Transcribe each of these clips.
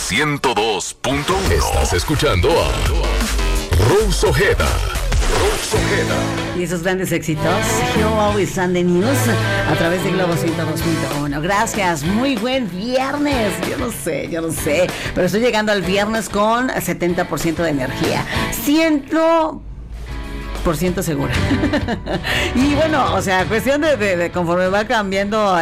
102.1. Estás escuchando a Rose Ojeda. Y esos grandes éxitos, He'll Always on the News, a través de Globo 102.1. Gracias, muy buen viernes. Yo no sé, pero estoy llegando al viernes con 70% de energía. 100% segura. Y bueno, o sea, cuestión de conforme va cambiando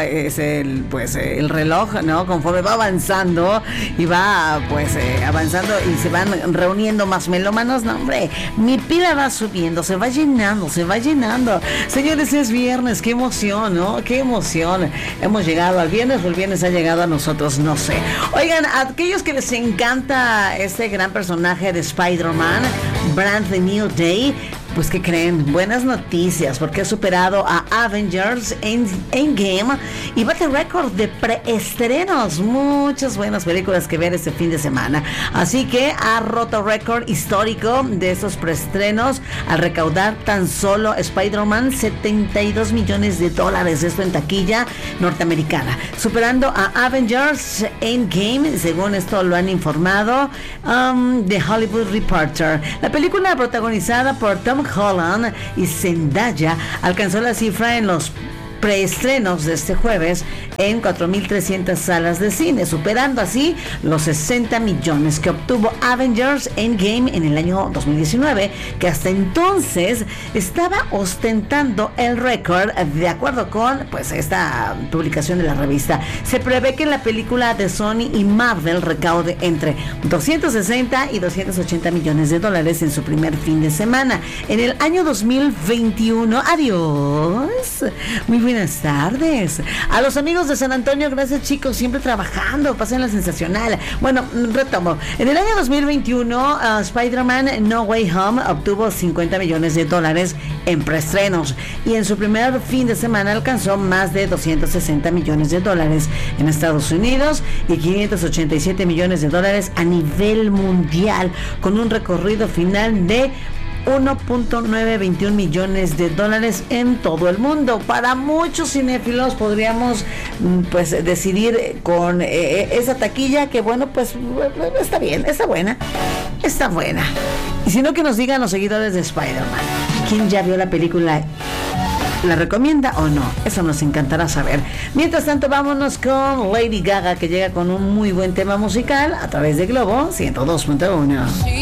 el reloj, ¿no? Conforme va avanzando y va avanzando y se van reuniendo más melómanos, no, hombre, mi pila va subiendo, se va llenando. Señores, es viernes, qué emoción, ¿no? Qué emoción. Hemos llegado al viernes, o el viernes ha llegado a nosotros, no sé. Oigan, a aquellos que les encanta este gran personaje de Spider-Man, Brand New Day, pues ¿qué creen? Buenas noticias, porque ha superado a Avengers Endgame y bate récord de preestrenos. Muchas buenas películas que ver este fin de semana. Así que ha roto récord histórico de esos preestrenos al recaudar tan solo Spider-Man $72 millones. Esto en taquilla norteamericana, superando a Avengers Endgame, según esto lo han informado The Hollywood Reporter. La película, protagonizada por Tom Holland y Zendaya, alcanzó la cifra en los preestrenos de este jueves en 4.300 salas de cine, superando así los 60 millones que obtuvo Avengers Endgame en el año 2019, que hasta entonces estaba ostentando el récord. De acuerdo con esta publicación de la revista, se prevé que la película de Sony y Marvel recaude entre 260 y 280 millones de dólares en su primer fin de semana. En el año 2021, adiós, muy buenas tardes a los amigos de San Antonio. Gracias, chicos, siempre trabajando, pásenla sensacional. Bueno, retomo. En el año 2021 Spider-Man No Way Home obtuvo 50 millones de dólares en preestrenos y en su primer fin de semana alcanzó más de 260 millones de dólares en Estados Unidos y 587 millones de dólares a nivel mundial, con un recorrido final de 1.921 millones de dólares en todo el mundo. Para muchos cinéfilos podríamos decidir con esa taquilla que está bien, está buena. Y si no, que nos digan los seguidores de Spider-Man, ¿quién ya vio la película? ¿La recomienda o no? Eso nos encantará saber. Mientras tanto, vámonos con Lady Gaga, que llega con un muy buen tema musical a través de Globo 102.1.